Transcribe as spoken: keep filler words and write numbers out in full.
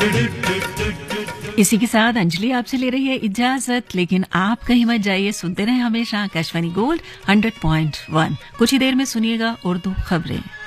इसी के साथ अंजलि आपसे ले रही है इजाजत, लेकिन आप कहीं मत जाइए, सुनते रहे हमेशा Akashvani gold hundred point one. कुछ ही देर में सुनिएगा उर्दू खबरें।